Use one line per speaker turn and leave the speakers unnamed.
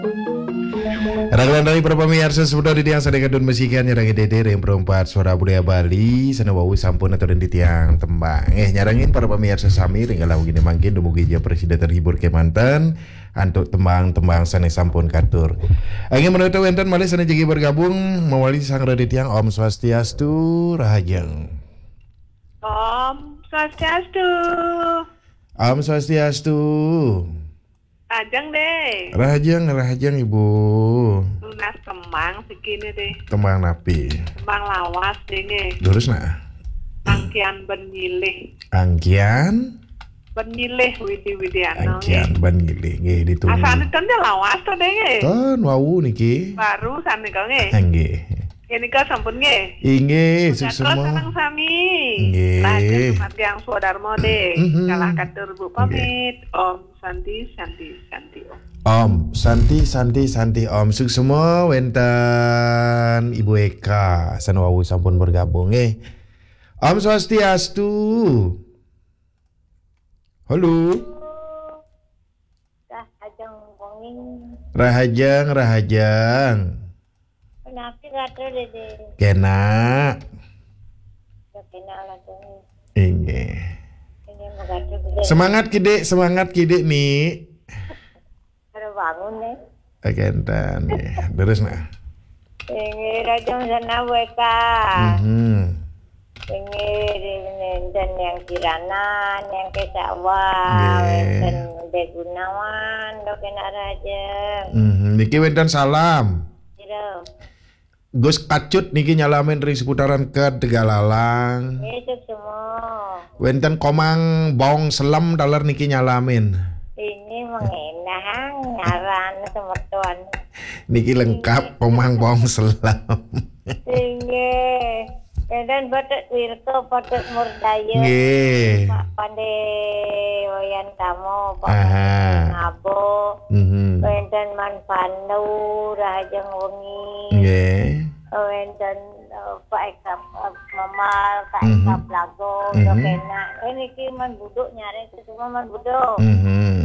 Raglan dari pemirsa seputar di tiang sadaya kadun mesikan nyarangi dede yang perempat suara budaya Bali sana wau sampun atau di tiang tembang nyarangin para pemirsa sami ringgalau gini mangkin dumugi dia presiden terhibur ke mantan antuk tembang-tembang sana sampun katur angin menutup enten malih sana jegi bergabung mewali sang radi tiang Om Swastiastu Rahajeng
Om Swastiastu.
Om Swastiastu
Ajeng deh.
Rahajeng ibu
Lunas kembang segini deh.
tembang napi
Kembang lawas deh nge.
lurus nah
Angkian benilih.
angkian
Benilih widi-widiano
angkian ban gile nggih ditunggu.
Asane tende lawas to deh nge.
Kan wau niki.
Baru sane kau nge.
Nggih.
Ini kau sampun nge.
Inggih
Terus
semua.
senang sami.
Nggih.
Raja tempat yang suadarmo deh.
Mhm.
Kalah katur bu pamit. Om Santi Om.
Om Santi Om suk semua wenten Ibu Eka sana wau sampun bergabung Om Swastiastu. Halo.
Ajeng wonging
Rahajang.
kenapa kata dede
Kena.
ya kenal lagi
Inggih.
ini mau kata gede
Semangat kide nih.
baru bangun nih
Agentan terus nah.
ini rajang sana weka ini dan yang kiranan yang ke sawah dan de Gunawan do kena rajang
Niki wenten salam.
kira
Gus Kacut niki nyalamin ring seputaran ke Tegalalang.
itu semua
Wenten Komang Bong Selam dalar niki nyalamin.
ini mengenang ngaran semertuan
Niki lengkap Komang Bong Selam.
tinggi dan batet wirko batet murdaya
Nggih.
Pak Pande wayan tamu Pak
Aha.
Ngabo wenten manpanu rahajeng wengi
Nggih.
wenten Pak Eka Mamal Pak Eka Plago do kena ini ki man buduk nyari itu semua man buduk